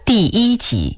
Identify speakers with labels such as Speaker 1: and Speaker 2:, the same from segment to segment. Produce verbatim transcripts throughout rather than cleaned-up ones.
Speaker 1: 第一集。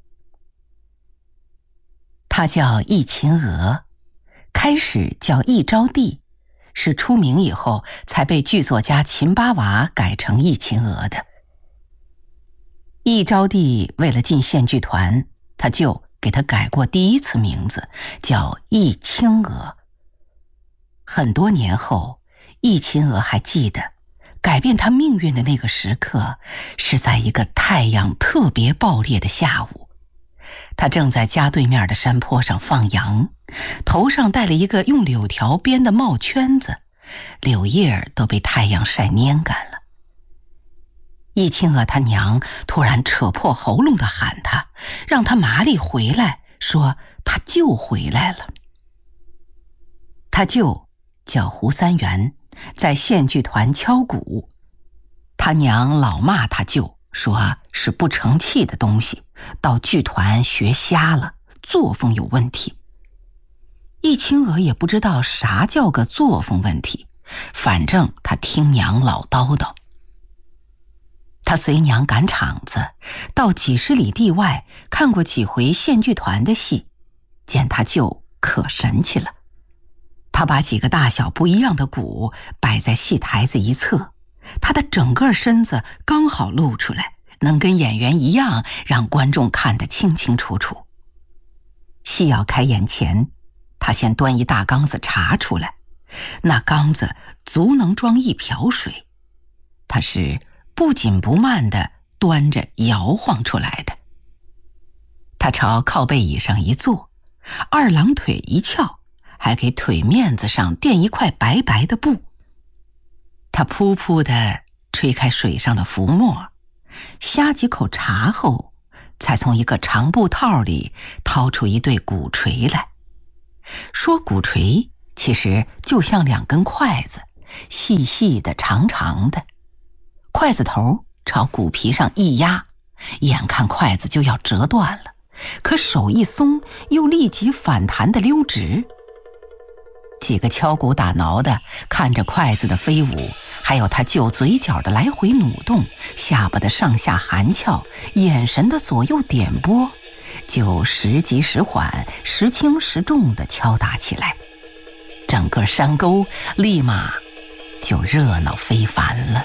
Speaker 1: 他叫易秦娥，开始叫易招娣，是出名以后才被剧作家秦八娃改成易秦娥的。易招娣为了进县剧团，他就给他改过第一次名字，叫易青娥。很多年后，易秦娥还记得改变他命运的那个时刻，是在一个太阳特别暴烈的下午。他正在家对面的山坡上放羊，头上戴了一个用柳条编的帽圈子，柳叶都被太阳晒蔫干了。易青娥他娘突然扯破喉咙地喊他，让他麻利回来，说他舅回来了。他舅叫胡三元，在县剧团敲鼓，他娘老骂他舅，说是不成器的东西，到剧团学瞎了，作风有问题。易青娥也不知道啥叫个作风问题，反正他听娘老叨叨。他随娘赶场子，到几十里地外看过几回县剧团的戏，见他舅可神气了。他把几个大小不一样的鼓摆在戏台子一侧，他的整个身子刚好露出来，能跟演员一样，让观众看得清清楚楚。戏要开演前，他先端一大缸子茶出来，那缸子足能装一瓢水，他是不紧不慢地端着摇晃出来的。他朝靠背椅上一坐，二郎腿一翘，还给腿面子上垫一块白白的布。他噗噗地吹开水上的浮沫，呷几口茶后，才从一个长布套里掏出一对鼓槌来。说鼓槌，其实就像两根筷子，细细的长长的，筷子头朝鼓皮上一压，眼看筷子就要折断了，可手一松，又立即反弹的溜直。几个敲鼓打挠的看着筷子的飞舞，还有他舅嘴角的来回努动，下巴的上下含翘，眼神的左右点拨，就时急时缓，时轻时重地敲打起来。整个山沟立马就热闹非凡了。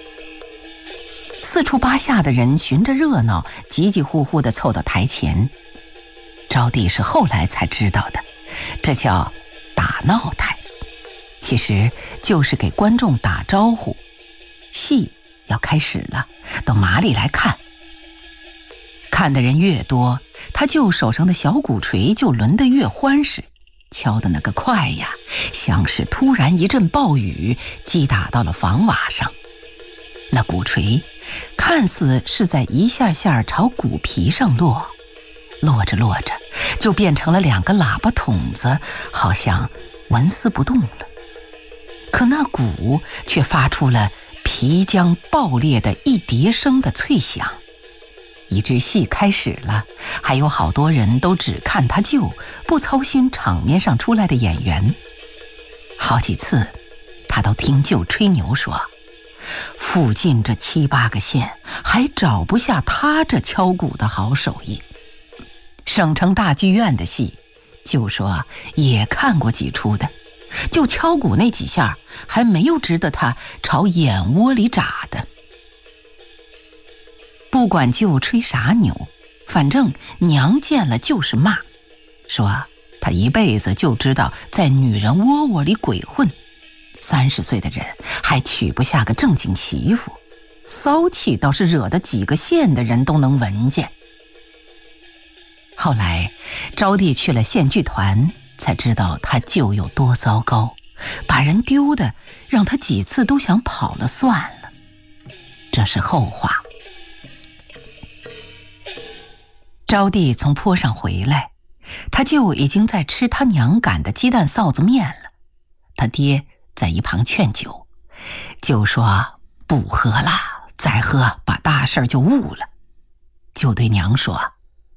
Speaker 1: 四处八下的人寻着热闹，急急呼呼地凑到台前。招娣是后来才知道的，这叫打闹台，其实就是给观众打招呼，戏要开始了，都麻利来看。看的人越多，他舅手上的小鼓槌就抡得越欢实，敲的那个快呀，像是突然一阵暴雨击打到了房瓦上。那鼓槌看似是在一下下朝鼓皮上落，落着落着就变成了两个喇叭筒子，好像纹丝不动了。可那鼓却发出了皮浆爆裂的一叠声的脆响。一支戏开始了，还有好多人都只看他舅，不操心场面上出来的演员。好几次他都听舅吹牛说，附近这七八个县还找不下他这敲鼓的好手艺。省城大剧院的戏，就说也看过几出的，就敲鼓那几下还没有值得他朝眼窝里眨的。不管舅吹啥牛，反正娘见了就是骂，说他一辈子就知道在女人窝窝里鬼混，三十岁的人还娶不下个正经媳妇，骚气倒是惹得几个县的人都能闻见。后来招娣去了县剧团，才知道他舅有多糟糕，把人丢的让他几次都想跑了算了。这是后话。招娣从坡上回来，他舅已经在吃他娘擀的鸡蛋臊子面了。他爹在一旁劝酒，舅说不喝了，再喝把大事就误了。就对娘说，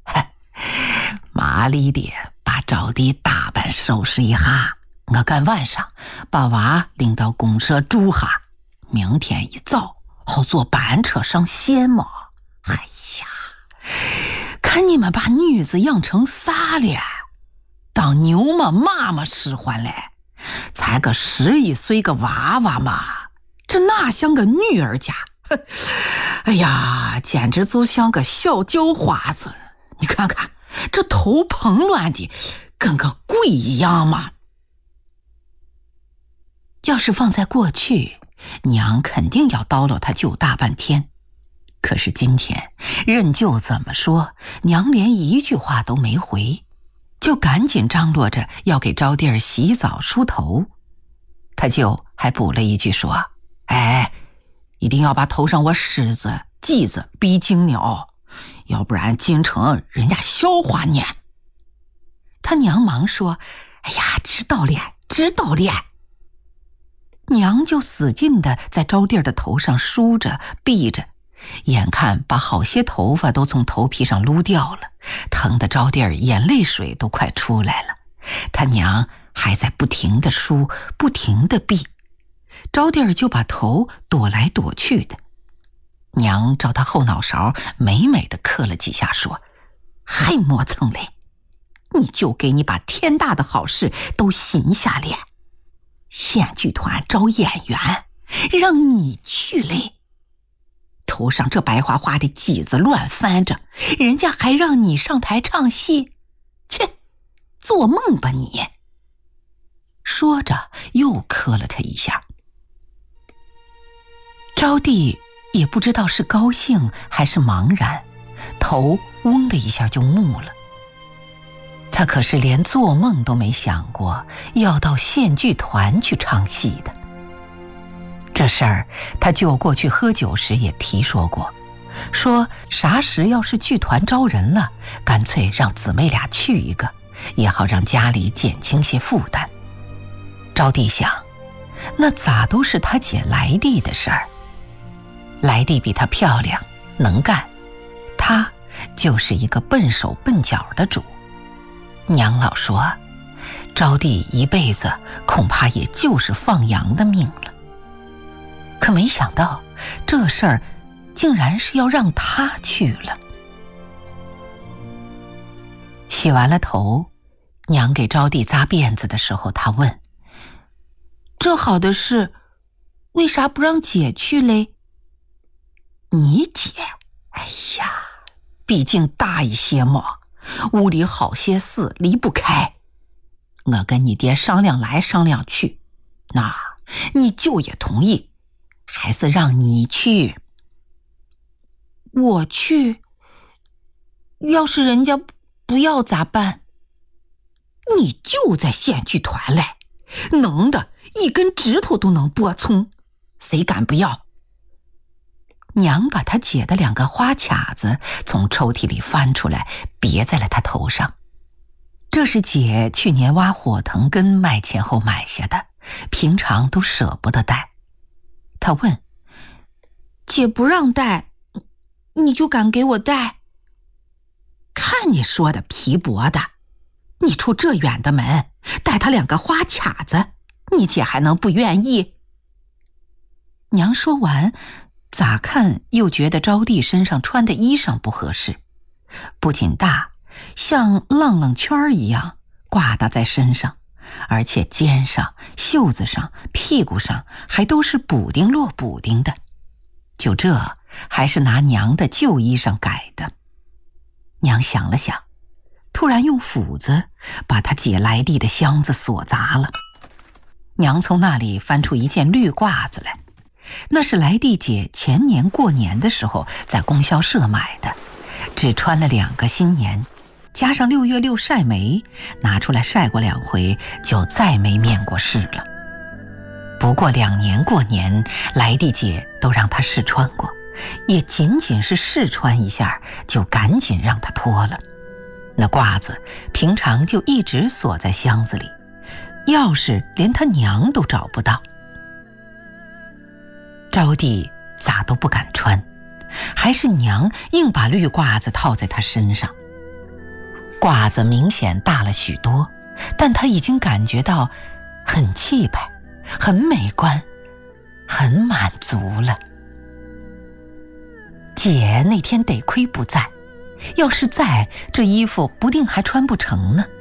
Speaker 1: 麻利的把招娣打扮收拾一下，我赶晚上把娃领到公社住下，明天一早好坐班车上县嘛。哎呀， 看你们把女子养成啥了？当牛嘛妈妈使唤嘞，才个十一岁个娃娃嘛，这哪像个女儿家？哎呀，简直就像个小叫花子！你看看这头蓬乱的，跟个鬼一样嘛！要是放在过去，娘肯定要叨唠他舅大半天。可是今天任舅怎么说，娘连一句话都没回，就赶紧张罗着要给招娣儿洗澡梳头。他舅还补了一句说：哎，一定要把头上我虱子剂子逼净了，要不然京城人家笑话你。他娘忙说：哎呀，知道了知道了。娘就使劲的在招娣儿的头上梳着逼着，眼看把好些头发都从头皮上撸掉了，疼得招娣儿眼泪水都快出来了。他娘还在不停的梳，不停的逼，招娣儿就把头躲来躲去的。娘照他后脑勺美美的磕了几下，说：还磨蹭嘞，你就给你把天大的好事都行下来，县剧团招演员，让你去嘞。头上这白花花的髻子乱翻着，人家还让你上台唱戏，切，做梦吧你！说着又磕了他一下。招娣也不知道是高兴还是茫然，头嗡的一下就木了。他可是连做梦都没想过要到县剧团去唱戏的。这事儿他舅过去喝酒时也提说过，说啥时要是剧团招人了，干脆让姊妹俩去一个，也好让家里减轻些负担。招娣想，那咋都是他姐来娣的事儿。来娣比她漂亮能干，她就是一个笨手笨脚的主。娘老说，招娣一辈子恐怕也就是放羊的命了。可没想到这事儿竟然是要让她去了。洗完了头，娘给招娣扎辫子的时候，她问：这好的事为啥不让姐去嘞？你姐，哎呀，毕竟大一些嘛，屋里好些事离不开。我跟你爹商量来商量去，那你舅也同意，还是让你去。我去？要是人家不要咋办？你就在县剧团嘞，能的一根指头都能拨葱，谁敢不要？娘把她姐的两个花卡子从抽屉里翻出来，别在了她头上。这是姐去年挖火藤根卖钱后买下的，平常都舍不得戴。她问：姐不让戴，你就敢给我戴？看你说的皮薄的，你出这远的门带她两个花卡子，你姐还能不愿意？娘说完，咋看又觉得招娣身上穿的衣裳不合适，不仅大，像浪浪圈一样挂搭在身上，而且肩上、袖子上、屁股上还都是补丁落补丁的。就这还是拿娘的旧衣裳改的。娘想了想，突然用斧子把她姐来娣的箱子锁砸了。娘从那里翻出一件绿褂子来，那是来娣姐前年过年的时候在供销社买的，只穿了两个新年，加上六月六晒梅，拿出来晒过两回，就再没面过试了。不过两年过年，来娣姐都让她试穿过，也仅仅是试穿一下，就赶紧让她脱了。那褂子平常就一直锁在箱子里，钥匙连她娘都找不到。招娣咋都不敢穿，还是娘硬把绿褂子套在她身上。褂子明显大了许多，但她已经感觉到很气派，很美观，很满足了。姐那天得亏不在， 要是在，这衣服不定还穿不成呢。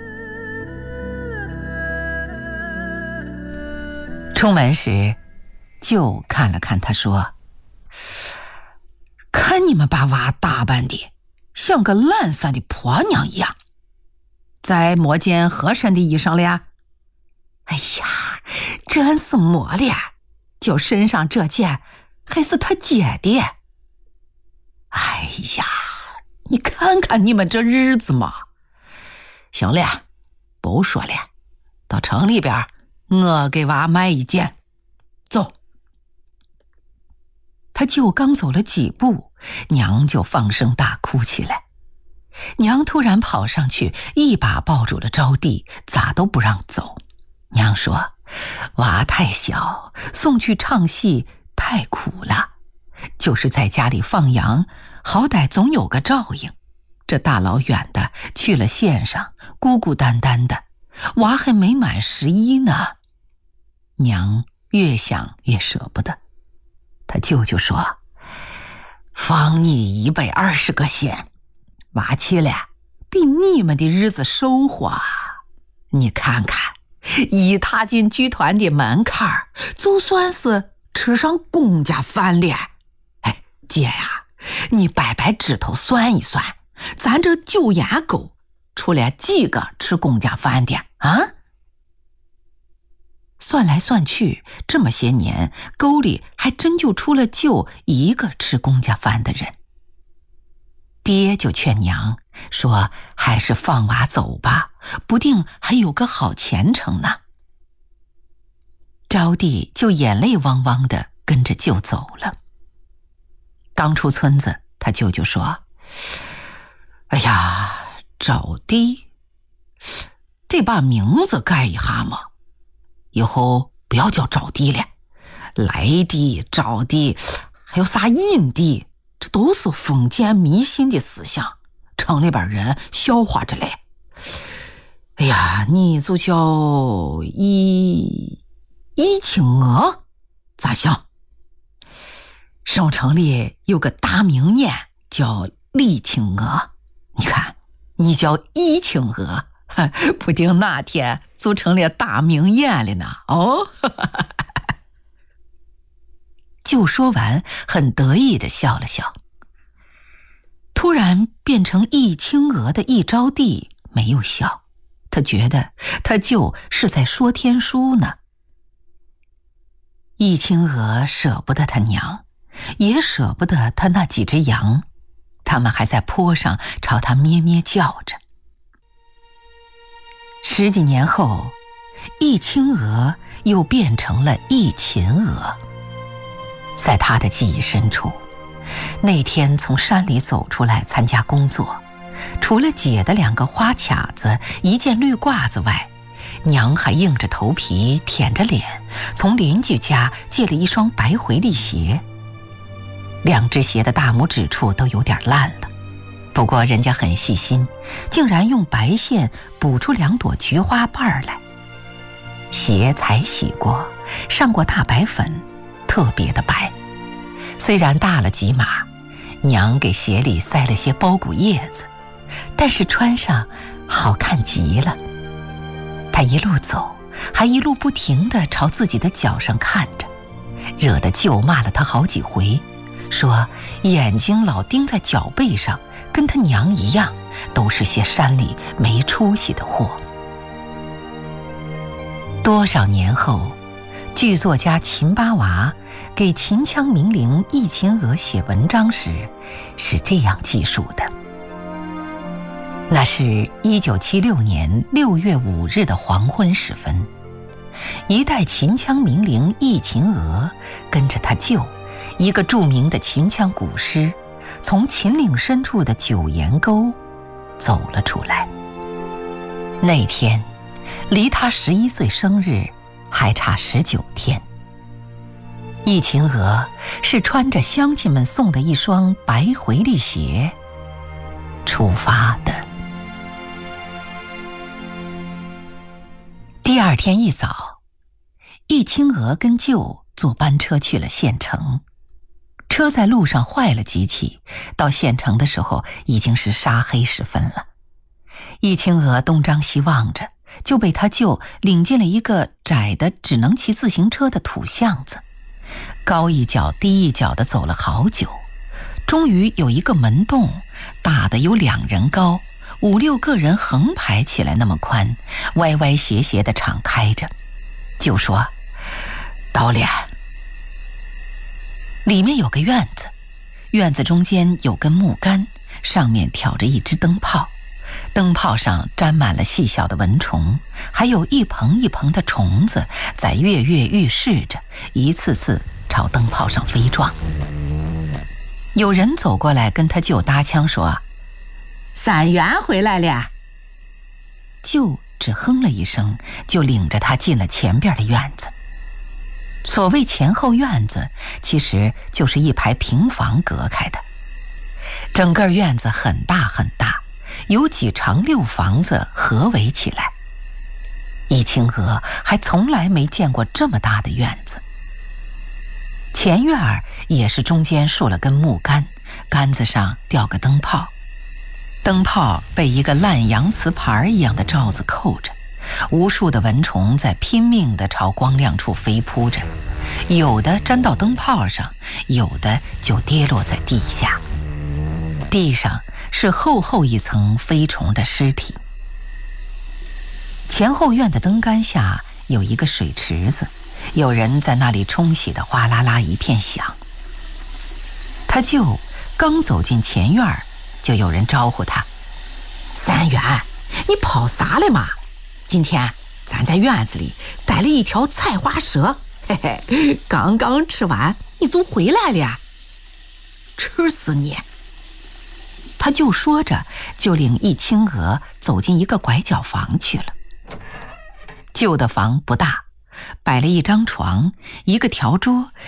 Speaker 1: 出门时，舅看了看他说：“看你们把娃打扮的像个懒散的婆娘一样，再磨件合身的衣裳了。”“哎呀，真是没了，就身上这件还是他姐的。”“哎呀，你看看你们这日子嘛。行了，不说了，到城里边我给娃买一件，走。”他舅刚走了几步，娘就放声大哭起来。娘突然跑上去，一把抱住了招娣，咋都不让走。娘说：“娃太小，送去唱戏太苦了，就是在家里放羊，好歹总有个照应。这大老远的去了县上，孤孤单单的，娃还没满十一呢。”娘越想越舍不得，他舅舅说：“放你一百二十个县，娃去了比你们的日子收获啊！你看看，一踏进剧团的门槛，就算是吃上公家饭了。哎，姐呀，你掰掰指头算一算，咱这九眼沟出来几个吃公家饭的啊？”算来算去，这么些年，沟里还真就出了舅一个吃公家饭的人。爹就劝娘说：“还是放娃走吧，不定还有个好前程呢。”招娣就眼泪汪汪的跟着舅走了。刚出村子，他舅舅说：“哎呀，招娣，得把名字改一下嘛。以后不要叫招娣了，来娣、招娣，还有啥印娣，这都是封建迷信的思想，城里边人笑话着嘞。哎呀，你就叫一一青娥，咋想？省城里有个大名媛叫李青娥，你看你叫一青娥，不定哪天就成了大名媛了呢。哦，就说完，很得意地笑了笑。突然变成一青娥的一招娣没有笑，他觉得他舅是在说天书呢。一青娥舍不得他娘，也舍不得他那几只羊，他们还在坡上朝他咩咩叫着。十几年后，一青娥又变成了一秦娥。在他的记忆深处，那天从山里走出来参加工作，除了姐的两个花卡子、一件绿褂子外，娘还硬着头皮舔着脸从邻居家借了一双白回力鞋。两只鞋的大拇指处都有点烂了，不过人家很细心，竟然用白线补出两朵菊花瓣来。鞋才洗过，上过大白粉，特别的白。虽然大了几码，娘给鞋里塞了些包谷叶子，但是穿上好看极了。她一路走，还一路不停地朝自己的脚上看着，惹得舅骂了她好几回，说眼睛老盯在脚背上，跟他娘一样，都是些山里没出息的货。多少年后，剧作家秦八娃给秦腔名伶易秦娥写文章时，是这样记述的：那是一九七六年六月五日的黄昏时分，一代秦腔名伶易秦娥跟着他舅，一个著名的秦腔古诗，从秦岭深处的九岩沟走了出来。那天离他十一岁生日还差十九天。易秦娥是穿着乡亲们送的一双白回力鞋出发的。第二天一早，易青娥跟舅坐班车去了县城。 车在路上坏了几起，到县城的时候已经是沙黑时分了。易青娥东张西望着，就被他舅领进了一个窄的只能骑自行车的土巷子，高一脚低一脚的走了好久，终于有一个门洞，大的有两人高，五六个人横排起来那么宽，歪歪斜斜的敞开着。就说到了。里面有个院子，院子中间有根木杆，上面挑着一只灯泡，灯泡上沾满了细小的蚊虫，还有一棚一棚的虫子在跃跃欲试着，一次次朝灯泡上飞撞。有人走过来跟他舅搭腔说：“三元回来了。”舅只哼了一声，就领着他进了前边的院子。所谓前后院子，其实就是一排平房隔开的。整个院子很大很大，有几长六房子合围起来。易青娥还从来没见过这么大的院子。前院儿也是中间竖了根木杆，杆子上吊个灯泡，灯泡被一个烂洋瓷盘一样的罩子扣着，无数的蚊虫在拼命地朝光亮处飞扑着，有的粘到灯泡上，有的就跌落在地下。地上是厚厚一层飞虫的尸体。前后院的灯杆下有一个水池子，有人在那里冲洗的哗啦啦一片响。他舅刚走进前院，就有人招呼他：“三元，你跑啥了嘛？今天咱在院子里逮了一条菜花蛇，嘿嘿，刚刚吃完，你就回来了。吃死你！”他就说着，就领易青娥走进一个拐角房去了。旧的房不大，摆了一张床，一个条桌，